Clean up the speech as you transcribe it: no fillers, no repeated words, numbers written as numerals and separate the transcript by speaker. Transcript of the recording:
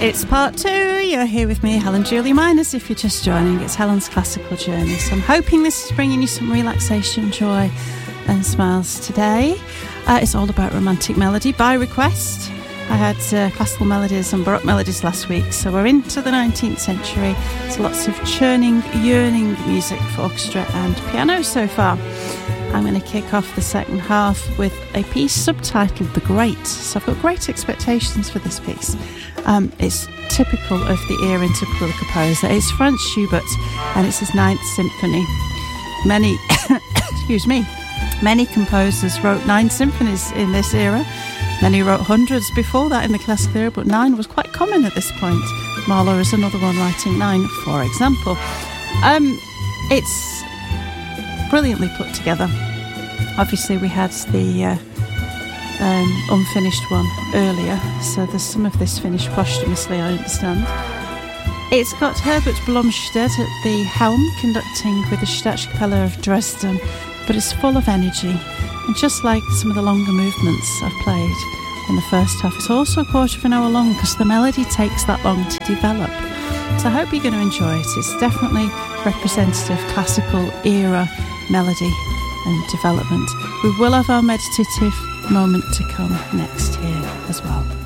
Speaker 1: It's part 2. You're here with me, Helen Julie Miners. If you're just joining, it's Helen's Classical Journey. So I'm hoping this is bringing you some relaxation, joy and smiles today. It's all about romantic melody by request. I had classical melodies and Baroque melodies last week, so we're into the 19th century. There's lots of churning, yearning music for orchestra and piano so far. I'm going to kick off the second half with a piece subtitled The Great. So I've got great expectations for this piece. It's typical of the era and typical of the composer. It's Franz Schubert and it's his Ninth Symphony. Many, many composers wrote 9 symphonies in this era. Many wrote hundreds before that in the classical era, but 9 was quite common at this point. Mahler is another one writing 9, for example. It's brilliantly put together. Obviously we had the unfinished one earlier, so there's some of this finished posthumously, I understand. It's got Herbert Blomstedt at the helm, conducting with the Staatskapelle of Dresden, but it's full of energy, and just like some of the longer movements I've played in the first half, it's also a quarter of an hour long because the melody takes that long to develop. So I hope you're going to enjoy it. It's definitely representative classical era melody and development. We will have our meditative moment to come next here as well.